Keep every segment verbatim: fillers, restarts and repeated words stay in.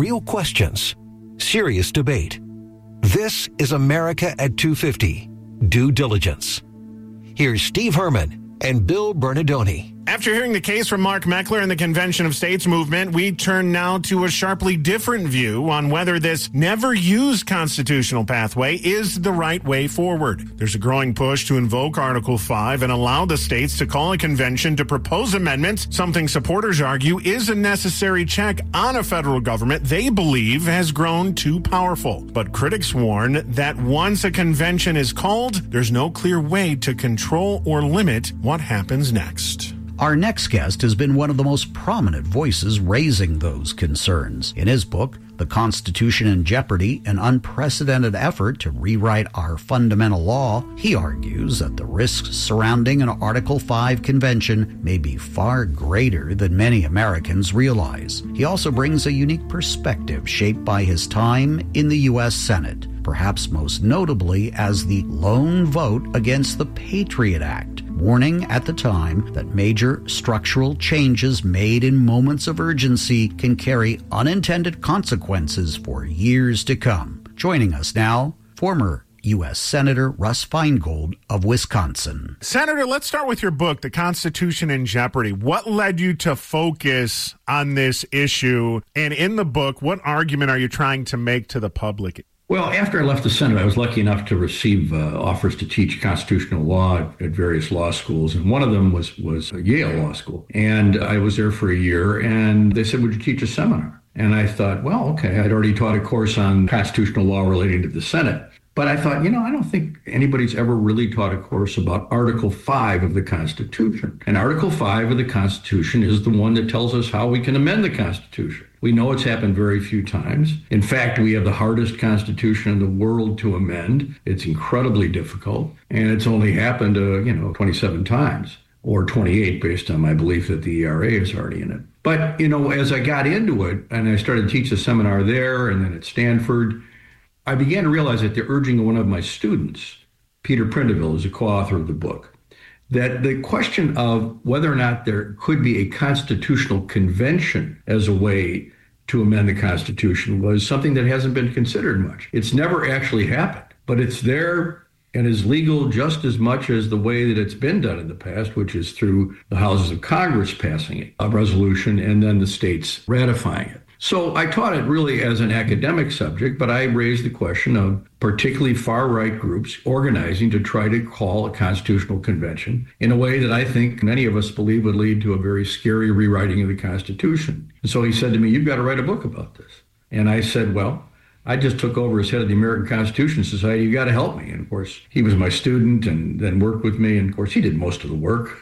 real questions, serious debate. This is America at two fifty, Due Diligence. Here's Steve Herman and Bill Bernardoni. After hearing the case from Mark Meckler and the Convention of States movement, we turn now to a sharply different view on whether this never-used constitutional pathway is the right way forward. There's a growing push to invoke Article five and allow the states to call a convention to propose amendments, something supporters argue is a necessary check on a federal government they believe has grown too powerful. But critics warn that once a convention is called, there's no clear way to control or limit what happens next. Our next guest has been one of the most prominent voices raising those concerns. In his book, The Constitution in Jeopardy, an unprecedented effort to rewrite our fundamental law, he argues that the risks surrounding an Article five convention may be far greater than many Americans realize. He also brings a unique perspective shaped by his time in the U S Senate, perhaps most notably as the lone vote against the Patriot Act, warning at the time that major structural changes made in moments of urgency can carry unintended consequences for years to come. Joining us now, former U S Senator Russ Feingold of Wisconsin. Senator, let's start with your book, The Constitution in Jeopardy. What led you to focus on this issue? And in the book, what argument are you trying to make to the public? Well, after I left the Senate, I was lucky enough to receive uh, offers to teach constitutional law at, at various law schools. And one of them was, was Yale Law School. And I was there for a year, and they said, would you teach a seminar? And I thought, well, okay, I'd already taught a course on constitutional law relating to the Senate. But I thought, you know, I don't think anybody's ever really taught a course about Article five of the Constitution. And Article five of the Constitution is the one that tells us how we can amend the Constitution. We know it's happened very few times. In fact, we have the hardest Constitution in the world to amend. It's incredibly difficult. And it's only happened, uh, you know, twenty-seven times, or twenty-eight based on my belief that the E R A is already in it. But, you know, as I got into it, and I started to teach a seminar there and then at Stanford, I began to realize that the urging of one of my students, Peter Prindiville, is a co-author of the book, that the question of whether or not there could be a constitutional convention as a way to amend the Constitution was something that hasn't been considered much. It's never actually happened, but it's there and is legal just as much as the way that it's been done in the past, which is through the houses of Congress passing a resolution and then the states ratifying it. So I taught it really as an academic subject, but I raised the question of particularly far-right groups organizing to try to call a constitutional convention in a way that I think many of us believe would lead to a very scary rewriting of the Constitution. And so he said to me, you've got to write a book about this. And I said, well, I just took over as head of the American Constitution Society. You got to help me. And of course, he was my student and then worked with me. And of course, he did most of the work,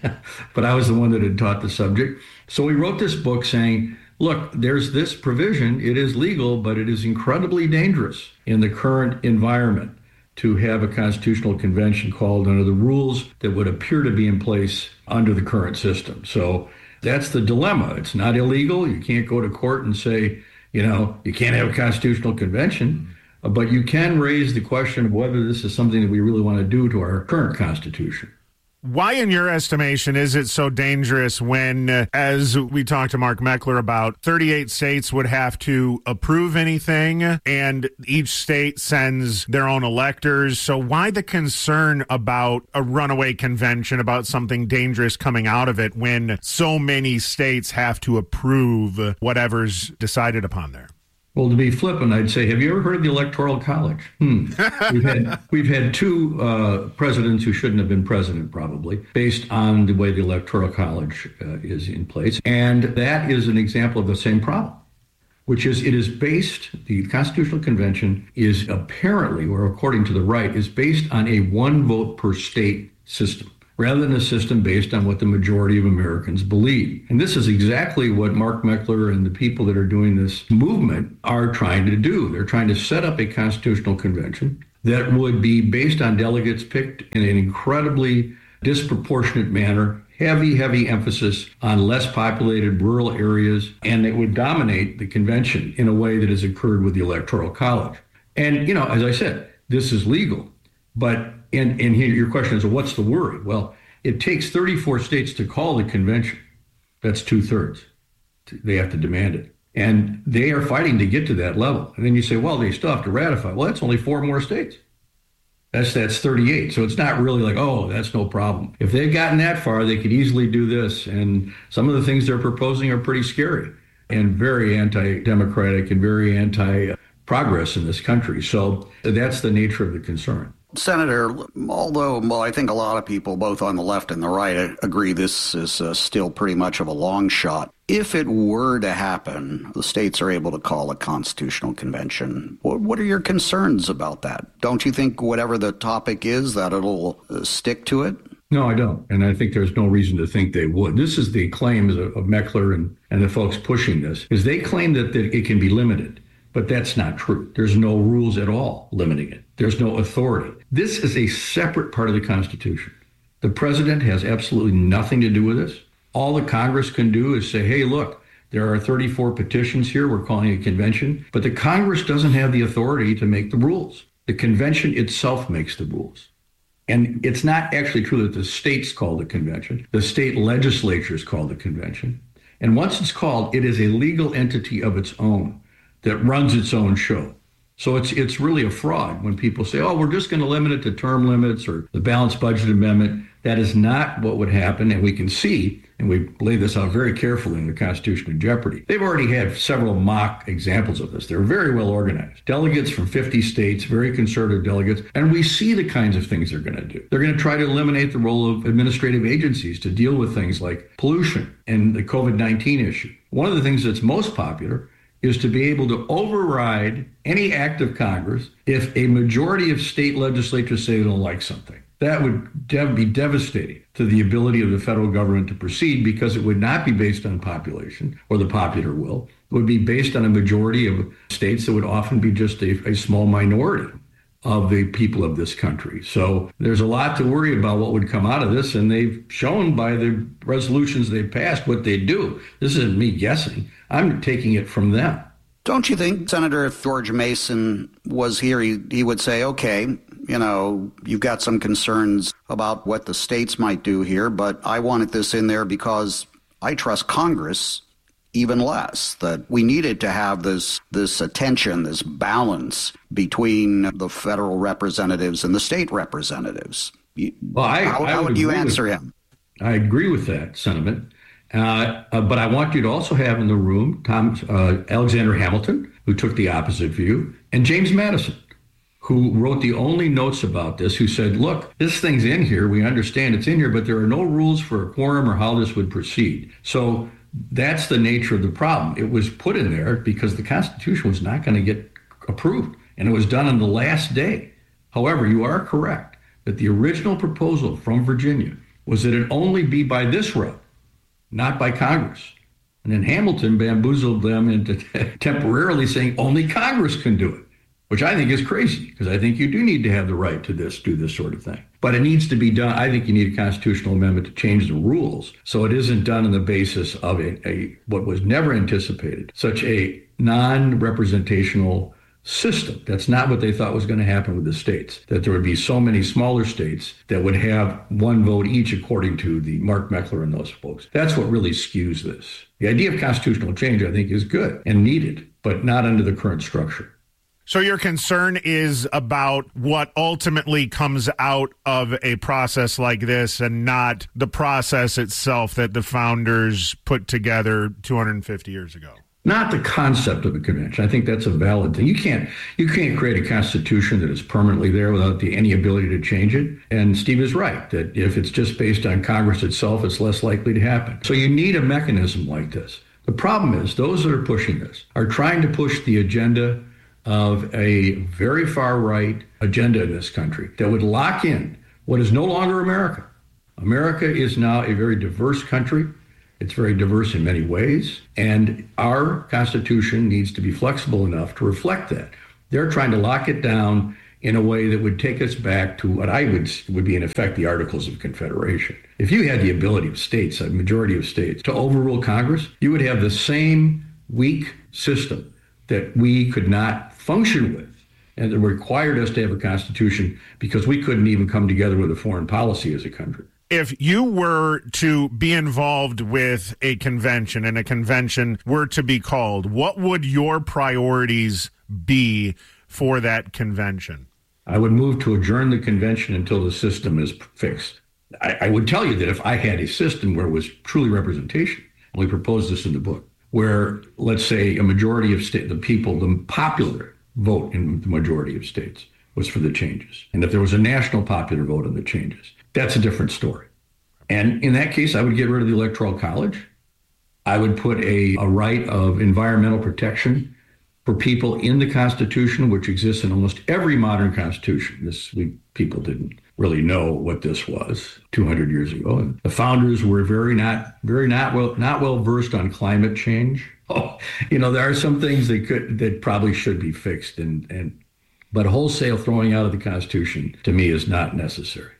but I was the one that had taught the subject. So we wrote this book saying, look, there's this provision. It is legal, but it is incredibly dangerous in the current environment to have a constitutional convention called under the rules that would appear to be in place under the current system. So that's the dilemma. It's not illegal. You can't go to court and say, you know, you can't have a constitutional convention, but you can raise the question of whether this is something that we really want to do to our current Constitution. Why, in your estimation, is it so dangerous when, uh, as we talked to Mark Meckler about, thirty-eight states would have to approve anything and each state sends their own electors? So why the concern about a runaway convention, about something dangerous coming out of it when so many states have to approve whatever's decided upon there? Well, to be flippant, I'd say, have you ever heard of the Electoral College? Hmm. we've had we've had two uh, presidents who shouldn't have been president, probably, based on the way the Electoral College uh, is in place. And that is an example of the same problem, which is it is based, the Constitutional Convention is apparently, or according to the right, is based on a one vote per state system, rather than a system based on what the majority of Americans believe. And this is exactly what Mark Meckler and the people that are doing this movement are trying to do. They're trying to set up a constitutional convention that would be based on delegates picked in an incredibly disproportionate manner, heavy, heavy emphasis on less populated rural areas, and it would dominate the convention in a way that has occurred with the Electoral College. And, you know, as I said, this is legal, but And, and here your question is, well, what's the worry? Well, it takes thirty-four states to call the convention. That's two thirds. They have to demand it. And they are fighting to get to that level. And then you say, well, they still have to ratify. Well, that's only four more states. That's that's thirty-eight. So it's not really like, oh, that's no problem. If they've gotten that far, they could easily do this. And some of the things they're proposing are pretty scary and very anti-democratic and very anti-progress in this country. So that's the nature of the concern. Senator, although well, I think a lot of people, both on the left and the right, agree this is uh, still pretty much of a long shot. If it were to happen, the states are able to call a constitutional convention. What, what are your concerns about that? Don't you think whatever the topic is, that it'll uh, stick to it? No, I don't. And I think there's no reason to think they would. This is the claim of, of Meckler and, and the folks pushing this, is they claim that, that it can be limited. But that's not true. There's no rules at all limiting it. There's no authority. This is a separate part of the Constitution. The president has absolutely nothing to do with this. All the Congress can do is say, hey, look, there are thirty-four petitions here. We're calling a convention. But the Congress doesn't have the authority to make the rules. The convention itself makes the rules. And it's not actually true that the states call the convention. The state legislatures call the convention. And once it's called, it is a legal entity of its own that runs its own show. So it's it's really a fraud when people say, oh, we're just going to limit it to term limits or the balanced budget amendment. That is not what would happen. And we can see, and we lay this out very carefully in the Constitution in Jeopardy. They've already had several mock examples of this. They're very well organized. Delegates from fifty states, very conservative delegates. And we see the kinds of things they're going to do. They're going to try to eliminate the role of administrative agencies to deal with things like pollution and the COVID nineteen issue. One of the things that's most popular is to be able to override any act of Congress if a majority of state legislatures say they don't like something. That would dev- be devastating to the ability of the federal government to proceed, because it would not be based on population or the popular will. It would be based on a majority of states that would often be just a, a small minority of the people of this country. So there's a lot to worry about what would come out of this, and they've shown by the resolutions they've passed what they do. This isn't me guessing. I'm taking it from them. Don't you think, Senator, if George Mason was here, he, he would say, okay, you know, you've got some concerns about what the states might do here, but I wanted this in there because I trust Congress even less, that we needed to have this this attention, this balance between the federal representatives and the state representatives. Well, I, how, I how would would you agree answer with, him? I agree with that sentiment. Uh, uh, but I want you to also have in the room Tom uh, Alexander Hamilton, who took the opposite view, and James Madison, who wrote the only notes about this, who said, look, this thing's in here. We understand it's in here, but there are no rules for a quorum or how this would proceed. So that's the nature of the problem. It was put in there because the Constitution was not going to get approved, and it was done on the last day. However, you are correct that the original proposal from Virginia was that it only be by this route, not by Congress. And then Hamilton bamboozled them into temporarily saying only Congress can do it, which I think is crazy, because I think you do need to have the right to this, do this sort of thing. But it needs to be done. I think you need a constitutional amendment to change the rules so it isn't done on the basis of a, a what was never anticipated, such a non-representational system. That's not what they thought was going to happen with the states, that there would be so many smaller states that would have one vote each, according to the Mark Meckler and those folks. That's what really skews this. The idea of constitutional change, I think, is good and needed, but not under the current structure. So your concern is about what ultimately comes out of a process like this, and not the process itself that the founders put together two hundred fifty years ago. Not the concept of a convention. I think that's a valid thing. You can't you can't create a constitution that is permanently there without the, any ability to change it. And Steve is right that if it's just based on Congress itself, it's less likely to happen. So you need a mechanism like this. The problem is those that are pushing this are trying to push the agenda of a very far right agenda in this country that would lock in what is no longer America. America is now a very diverse country. It's very diverse in many ways, and our Constitution needs to be flexible enough to reflect that. They're trying to lock it down in a way that would take us back to what I would would be, in effect, the Articles of Confederation. If you had the ability of states, a majority of states, to overrule Congress, you would have the same weak system that we could not function with, and that required us to have a constitution because we couldn't even come together with a foreign policy as a country. If you were to be involved with a convention and a convention were to be called, what would your priorities be for that convention? I would move to adjourn the convention until the system is fixed. I, I would tell you that if I had a system where it was truly representation, and we proposed this in the book, where, let's say, a majority of state, the people, the popular vote in the majority of states was for the changes. And if there was a national popular vote on the changes, that's a different story. And in that case, I would get rid of the Electoral College. I would put a, a right of environmental protection for people in the Constitution, which exists in almost every modern constitution. This we people didn't really know what this was two hundred years ago. And the founders were very not very not well not well versed on climate change. Oh, you know, there are some things that could that probably should be fixed, and and but wholesale throwing out of the Constitution to me is not necessary.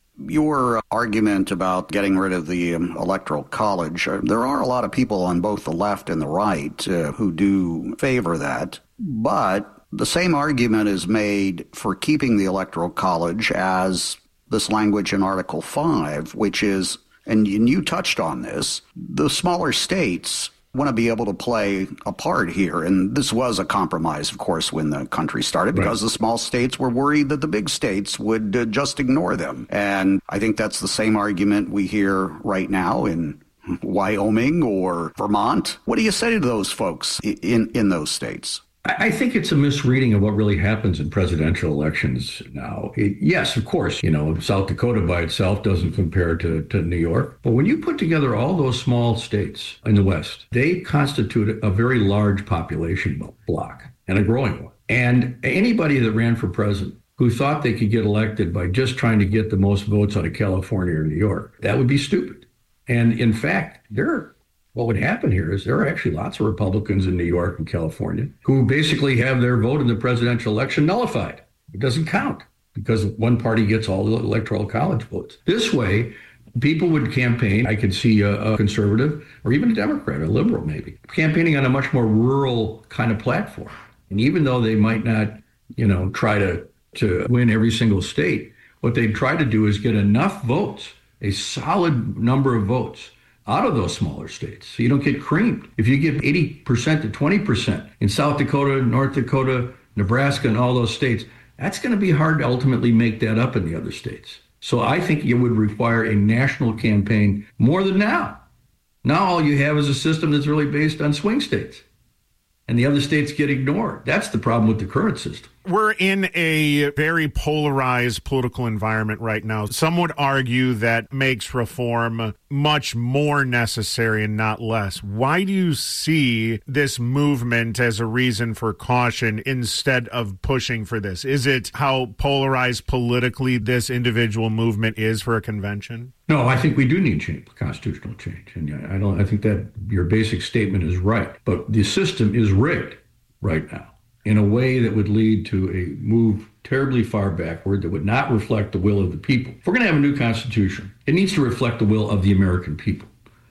Your argument about getting rid of the um, Electoral College, uh, there are a lot of people on both the left and the right uh, who do favor that, but the same argument is made for keeping the Electoral College as this language in Article five, which is, and you touched on this, the smaller states want to be able to play a part here. And this was a compromise, of course, when the country started, because right. the small states were worried that the big states would uh, just ignore them. And I think that's the same argument we hear right now in Wyoming or Vermont. What do you say to those folks in, in those states? I think it's a misreading of what really happens in presidential elections now. It, yes, of course, you know, South Dakota by itself doesn't compare to, to New York. But when you put together all those small states in the West, they constitute a very large population block and a growing one. And anybody that ran for president who thought they could get elected by just trying to get the most votes out of California or New York, that would be stupid. And in fact, there are What would happen here is there are actually lots of Republicans in New York and California who basically have their vote in the presidential election nullified. It doesn't count because one party gets all the Electoral College votes. This way, people would campaign. I could see a, a conservative or even a Democrat, a liberal maybe, campaigning on a much more rural kind of platform. And even though they might not, you know, try to, to win every single state, what they'd try to do is get enough votes, a solid number of votes, out of those smaller states, so you don't get creamed. If you give eighty percent to twenty percent in South Dakota, North Dakota, Nebraska, and all those states, that's going to be hard to ultimately make that up in the other states. So I think it would require a national campaign more than now. Now all you have is a system that's really based on swing states, and the other states get ignored. That's the problem with the current system. We're in a very polarized political environment right now. Some would argue that makes reform much more necessary and not less. Why do you see this movement as a reason for caution instead of pushing for this? Is it how polarized politically this individual movement is for a convention? No, I think we do need change, constitutional change. And I don't. I think that your basic statement is right. But the system is rigged right now in a way that would lead to a move terribly far backward that would not reflect the will of the people. If we're going to have a new constitution, it needs to reflect the will of the American people,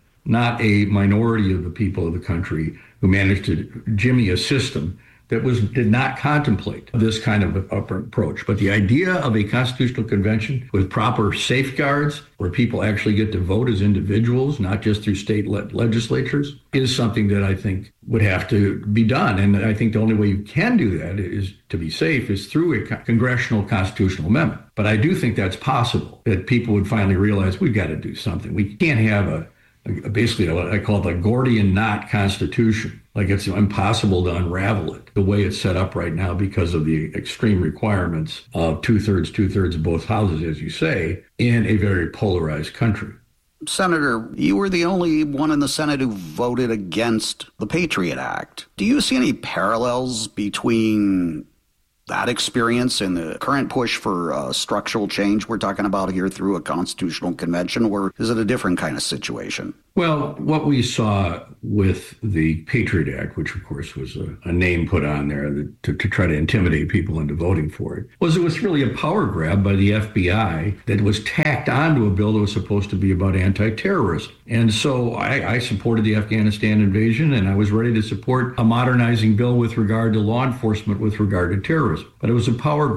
not a minority of the people of the country who managed to jimmy a system that was did not contemplate this kind of approach. But the idea of a constitutional convention with proper safeguards where people actually get to vote as individuals, not just through state le- legislatures, is something that I think would have to be done. And I think the only way you can do that is to be safe is through a co- congressional constitutional amendment. But I do think that's possible, that people would finally realize we've got to do something. We can't have a, a basically what I call it a Gordian knot constitution. Like it's impossible to unravel it the way it's set up right now because of the extreme requirements of two-thirds, two-thirds of both houses, as you say, in a very polarized country. Senator, you were the only one in the Senate who voted against the Patriot Act. Do you see any parallels between that experience and the current push for uh, structural change we're talking about here through a constitutional convention, or is it a different kind of situation? Well, what we saw with the Patriot Act, which of course was a, a name put on there that, to, to try to intimidate people into voting for it, was it was really a power grab by the F B I that was tacked onto a bill that was supposed to be about anti-terrorism. And so I, I supported the Afghanistan invasion, and I was ready to support a modernizing bill with regard to law enforcement with regard to terrorism. But it was a power grab.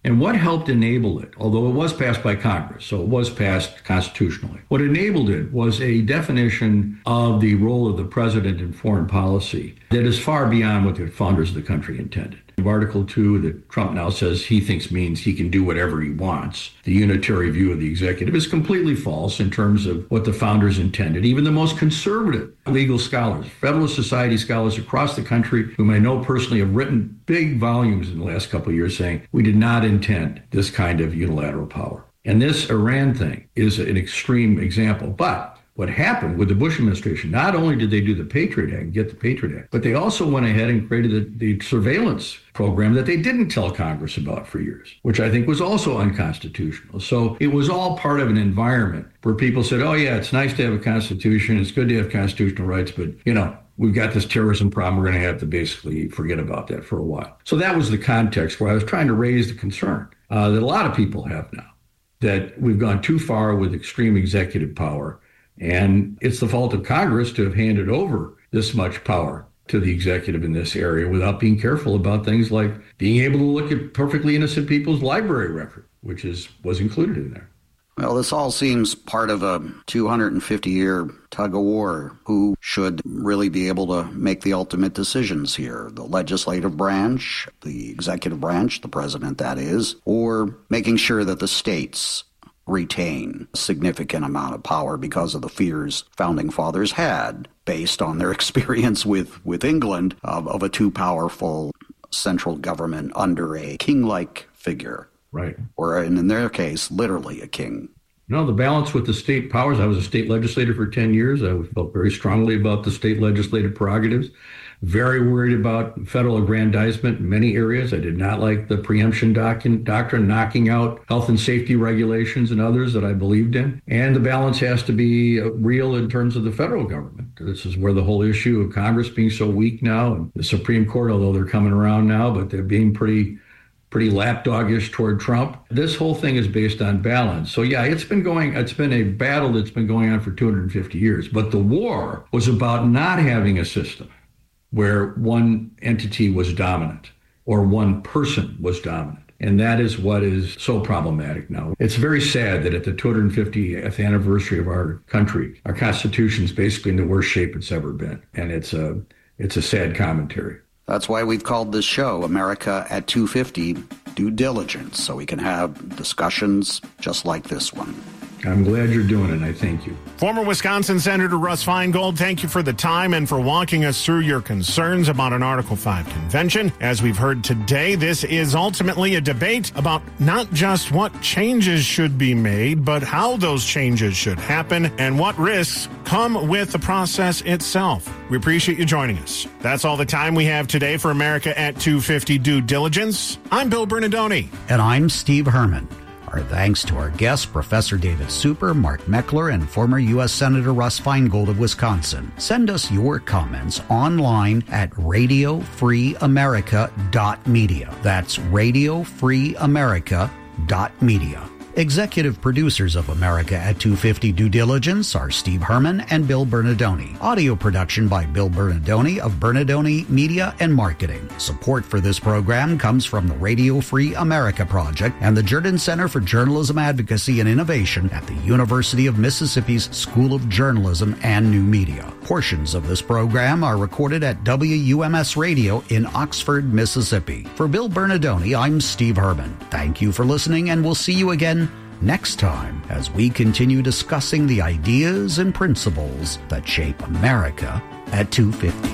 And what helped enable it, although it was passed by Congress, so it was passed constitutionally, what enabled it was a definition of the role of the president in foreign policy that is far beyond what the founders of the country intended. Article two that Trump now says he thinks means he can do whatever he wants. The unitary view of the executive is completely false in terms of what the founders intended. Even the most conservative legal scholars, Federalist Society scholars across the country, whom I know personally, have written big volumes in the last couple of years saying we did not intend this kind of unilateral power. And this Iran thing is an extreme example. But what happened with the Bush administration, not only did they do the Patriot Act, get the Patriot Act, but they also went ahead and created the, the surveillance program that they didn't tell Congress about for years, which I think was also unconstitutional. So it was all part of an environment where people said, oh, yeah, it's nice to have a constitution. It's good to have constitutional rights. But, you know, we've got this terrorism problem. We're going to have to basically forget about that for a while. So that was the context where I was trying to raise the concern uh, that a lot of people have now, that we've gone too far with extreme executive power. And it's the fault of Congress to have handed over this much power to the executive in this area without being careful about things like being able to look at perfectly innocent people's library record, which is was included in there. Well, this all seems part of a two hundred fifty year tug of war. Who should really be able to make the ultimate decisions here? The legislative branch, the executive branch, the president, that is, or making sure that the states retain a significant amount of power because of the fears founding fathers had based on their experience with, with England of, of a too powerful central government under a king-like figure. Right. Or in, in their case, literally a king. No, the balance with the state powers. I was a state legislator for ten years. I felt very strongly about the state legislative prerogatives. Very worried about federal aggrandizement in many areas. I did not like the preemption doctrine, doctrine knocking out health and safety regulations and others that I believed in. And the balance has to be real in terms of the federal government. This is where the whole issue of Congress being so weak now, and the Supreme Court, although they're coming around now, but they're being pretty pretty lapdoggish toward Trump. This whole thing is based on balance. So yeah, it's been going, it's been a battle that's been going on for two hundred fifty years. But the war was about not having a system where one entity was dominant or one person was dominant. And that is what is so problematic now. It's very sad that at the two hundred fiftieth anniversary of our country, our Constitution is basically in the worst shape it's ever been. And it's a, it's a sad commentary. That's why we've called this show America at two fifty Due Diligence, so we can have discussions just like this one. I'm glad you're doing it. I thank you. Former Wisconsin Senator Russ Feingold, thank you for the time and for walking us through your concerns about an Article five convention. As we've heard today, this is ultimately a debate about not just what changes should be made, but how those changes should happen and what risks come with the process itself. We appreciate you joining us. That's all the time we have today for America at two fifty Due Diligence. I'm Bill Bernardoni. And I'm Steve Herman. Our thanks to our guests, Professor David Super, Mark Meckler, and former U S Senator Russ Feingold of Wisconsin. Send us your comments online at radio free america dot media. That's radio free america dot media. Executive producers of America at two fifty Due Diligence are Steve Herman and Bill Bernardoni. Audio production by Bill Bernardoni of Bernardoni Media and Marketing. Support for this program comes from the Radio Free America Project and the Jordan Center for Journalism Advocacy and Innovation at the University of Mississippi's School of Journalism and New Media. Portions of this program are recorded at W U M S Radio in Oxford, Mississippi. For Bill Bernardoni, I'm Steve Herman. Thank you for listening, and we'll see you again next time as we continue discussing the ideas and principles that shape America at two fifty.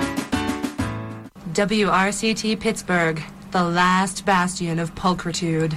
W R C T Pittsburgh, the last bastion of pulchritude.